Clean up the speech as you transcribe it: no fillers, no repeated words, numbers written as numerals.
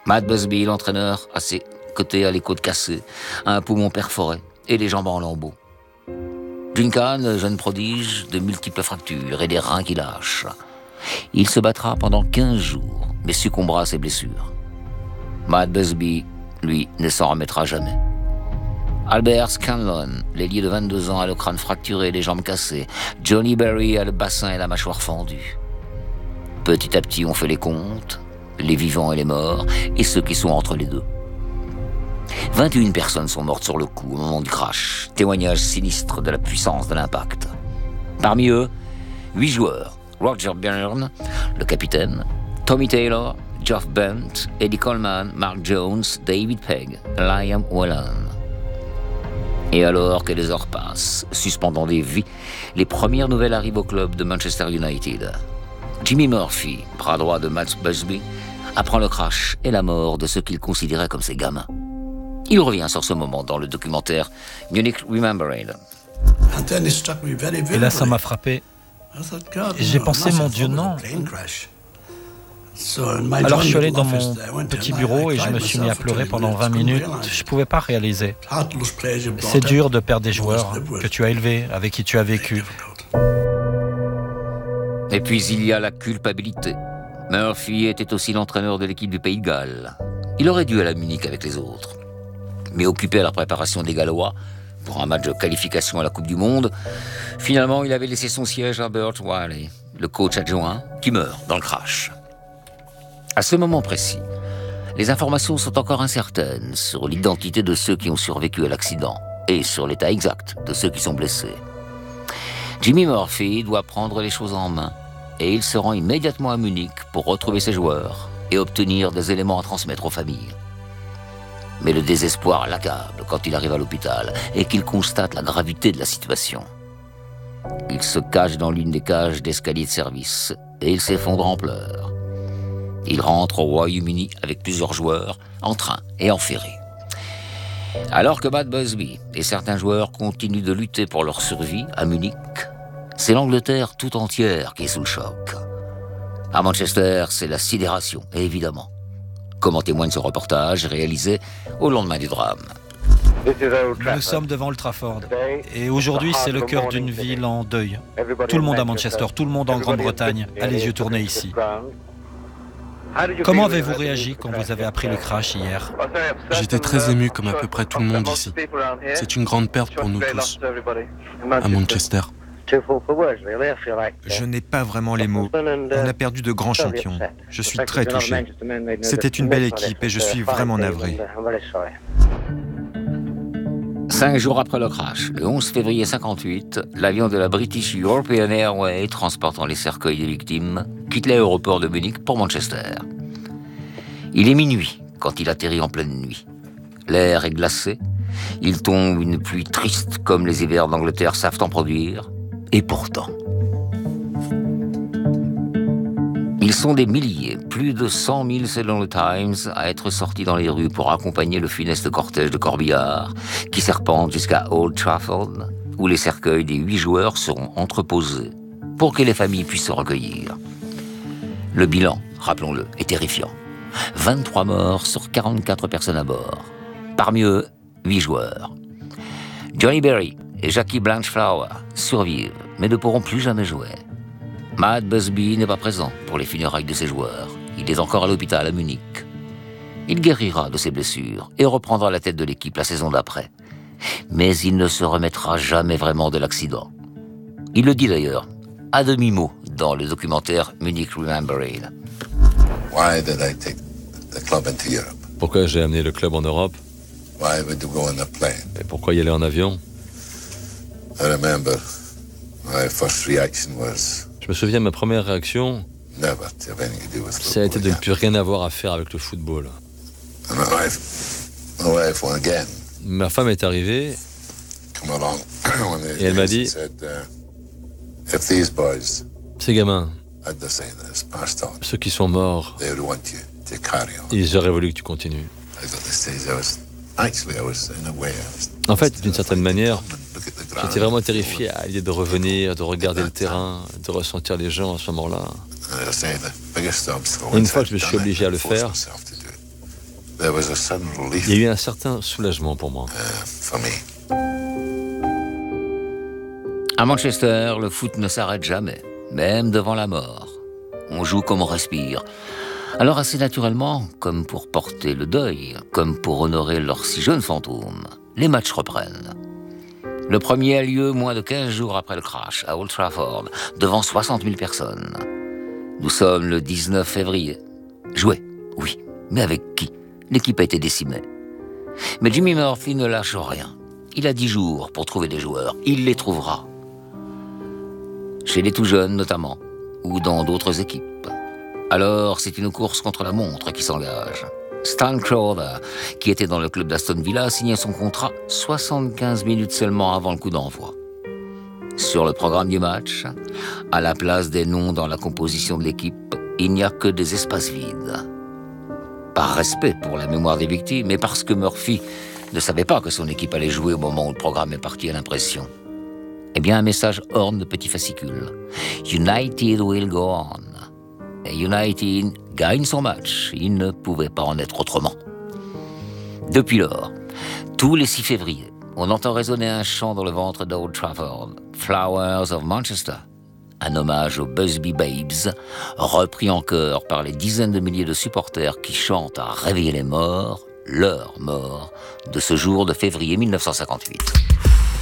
Matt Busby, l'entraîneur, à ses côtés, a les côtes cassées, a un poumon perforé et les jambes en lambeaux. Duncan, jeune prodige, de multiples fractures et des reins qui lâchent. Il se battra pendant 15 jours, mais succombera à ses blessures. Matt Busby, lui, ne s'en remettra jamais. Albert Scanlon, l'ailier de 22 ans, a le crâne fracturé et les jambes cassées. Johnny Berry a le bassin et la mâchoire fendue. Petit à petit, on fait les comptes, les vivants et les morts, et ceux qui sont entre les deux. 21 personnes sont mortes sur le coup au moment du crash, témoignage sinistre de la puissance de l'impact. Parmi eux, 8 joueurs, Roger Byrne, le capitaine, Tommy Taylor, Geoff Bent, Eddie Coleman, Mark Jones, David Pegg, Liam Whelan. Et alors que les heures passent, suspendant des vies, les premières nouvelles arrivent au club de Manchester United. Jimmy Murphy, bras droit de Matt Busby, apprend le crash et la mort de ceux qu'il considérait comme ses gamins. Il revient sur ce moment dans le documentaire Munich Remembered. Et là, ça m'a frappé. Et j'ai pensé, mon Dieu, non. Alors je suis allé dans mon petit bureau et je me suis mis à pleurer pendant 20 minutes. Je ne pouvais pas réaliser. C'est dur de perdre des joueurs que tu as élevés, avec qui tu as vécu. Et puis il y a la culpabilité. Murphy était aussi l'entraîneur de l'équipe du Pays de Galles. Il aurait dû aller à Munich avec les autres. Mais occupé à la préparation des Gallois, pour un match de qualification à la Coupe du Monde, finalement il avait laissé son siège à Bert Wiley, le coach adjoint, qui meurt dans le crash. À ce moment précis, les informations sont encore incertaines sur l'identité de ceux qui ont survécu à l'accident et sur l'état exact de ceux qui sont blessés. Jimmy Murphy doit prendre les choses en main et il se rend immédiatement à Munich pour retrouver ses joueurs et obtenir des éléments à transmettre aux familles. Mais le désespoir l'accable quand il arrive à l'hôpital et qu'il constate la gravité de la situation. Il se cache dans l'une des cages d'escalier de service et il s'effondre en pleurs. Il rentre au Royaume-Uni avec plusieurs joueurs, en train et en ferry. Alors que Matt Busby et certains joueurs continuent de lutter pour leur survie à Munich, c'est l'Angleterre tout entière qui est sous le choc. À Manchester, c'est la sidération, évidemment. Comme en témoigne ce reportage réalisé au lendemain du drame. Nous sommes devant Old Trafford. Et aujourd'hui, c'est le cœur d'une ville en deuil. Tout le monde à Manchester, tout le monde en Grande-Bretagne a les yeux tournés ici. Comment avez-vous réagi quand vous avez appris le crash hier ? J'étais très ému comme à peu près tout le monde ici. C'est une grande perte pour nous tous, à Manchester. Je n'ai pas vraiment les mots. On a perdu de grands champions. Je suis très touché. C'était une belle équipe et je suis vraiment navré. 5 jours après le crash, le 11 février 58, l'avion de la British European Airways transportant les cercueils des victimes quitte l'aéroport de Munich pour Manchester. Il est minuit quand il atterrit en pleine nuit. L'air est glacé, il tombe une pluie triste comme les hivers d'Angleterre savent en produire, et pourtant... Ils sont des milliers, plus de 100 000 selon le Times, à être sortis dans les rues pour accompagner le funeste cortège de corbillards qui serpente jusqu'à Old Trafford, où les cercueils des 8 joueurs seront entreposés pour que les familles puissent se recueillir. Le bilan, rappelons-le, est terrifiant. 23 morts sur 44 personnes à bord. Parmi eux, 8 joueurs. Johnny Berry et Jackie Blanchflower survivent, mais ne pourront plus jamais jouer. Matt Busby n'est pas présent pour les funérailles de ses joueurs. Il est encore à l'hôpital à Munich. Il guérira de ses blessures et reprendra la tête de l'équipe la saison d'après. Mais il ne se remettra jamais vraiment de l'accident. Il le dit d'ailleurs, à demi-mot, dans le documentaire Munich Remembered. Pourquoi j'ai amené le club en Europe? Et pourquoi y aller en avion? Je me souviens, ma première réaction, ça a été de ne plus rien avoir à faire avec le football. Ma femme est arrivée et elle m'a dit, ces gamins, ceux qui sont morts, ils auraient voulu que tu continues. En fait, d'une certaine manière, j'étais vraiment terrifié à l'idée de revenir, de regarder le terrain, de ressentir les gens à ce moment-là. Et une fois que je me suis obligé à le faire, Il y a eu un certain soulagement pour moi. À Manchester, le foot ne s'arrête jamais, même devant la mort. On joue comme on respire. Alors assez naturellement, comme pour porter le deuil, comme pour honorer leurs si jeunes fantômes, les matchs reprennent. Le premier a lieu moins de 15 jours après le crash, à Old Trafford, devant 60 000 personnes. Nous sommes le 19 février. Jouer, oui, mais avec qui? L'équipe a été décimée. Mais Jimmy Murphy ne lâche rien. Il a 10 jours pour trouver des joueurs. Il les trouvera. Chez les tout jeunes notamment, ou dans d'autres équipes. Alors, c'est une course contre la montre qui s'engage. Stan Crowther, qui était dans le club d'Aston Villa, a signé son contrat 75 minutes seulement avant le coup d'envoi. Sur le programme du match, à la place des noms dans la composition de l'équipe, il n'y a que des espaces vides. Par respect pour la mémoire des victimes, et parce que Murphy ne savait pas que son équipe allait jouer au moment où le programme est parti à l'impression. Eh bien, un message orne de petits fascicules. United will go on. Et United gagne son match. Il ne pouvait pas en être autrement. Depuis lors, tous les 6 février, on entend résonner un chant dans le ventre d'Old Trafford, Flowers of Manchester, un hommage aux Busby Babes, repris en chœur par les dizaines de milliers de supporters qui chantent à réveiller les morts, leurs morts, de ce jour de février 1958.